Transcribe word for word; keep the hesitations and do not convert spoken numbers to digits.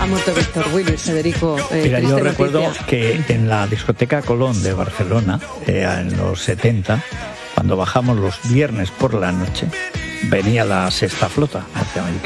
Ha muerto Víctor Willis, Federico. Eh, Mira, yo triste recuerdo noticia. que en la discoteca Colón de Barcelona, eh, en los setenta, cuando bajamos los viernes por la noche, venía la sexta flota norteamericana.